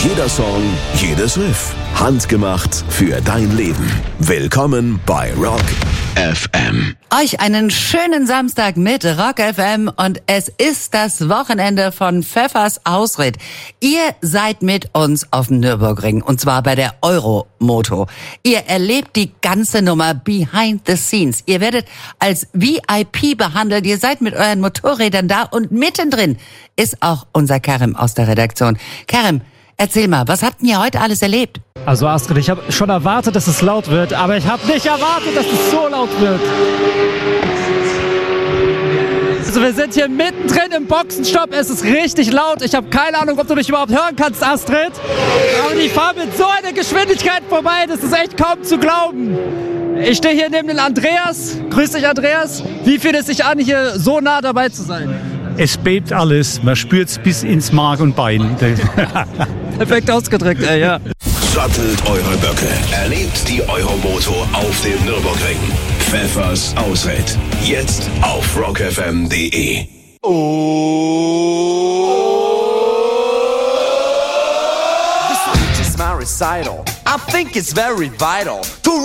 Jeder Song, jedes Riff. Handgemacht für dein Leben. Willkommen bei Rock FM. Euch einen schönen Samstag mit Rock FM und es ist das Wochenende von Pfeffers Ausritt. Ihr seid mit uns auf dem Nürburgring und zwar bei der Euromoto. Ihr erlebt die ganze Nummer behind the scenes. Ihr werdet als VIP behandelt. Ihr seid mit euren Motorrädern da und mittendrin ist auch unser Karim aus der Redaktion. Karim, erzähl mal, was habt ihr heute alles erlebt? Also Astrid, ich habe schon erwartet, dass es laut wird, aber ich habe nicht erwartet, dass es so laut wird. Also wir sind hier mittendrin im Boxenstopp, es ist richtig laut. Ich habe keine Ahnung, ob du mich überhaupt hören kannst, Astrid. Aber die fahren mit so einer Geschwindigkeit vorbei, das ist echt kaum zu glauben. Ich stehe hier neben den Andreas. Grüß dich, Andreas. Wie fühlt es sich an, hier so nah dabei zu sein? Es bebt alles, man spürt es bis ins Mark und Bein. Perfekt ausgedrückt, ey, ja. Sattelt eure Böcke. Erlebt die Euromoto auf dem Nürburgring. Pfeffers Ausritt. Jetzt auf rockfm.de. This speech is my recital. I think it's very vital to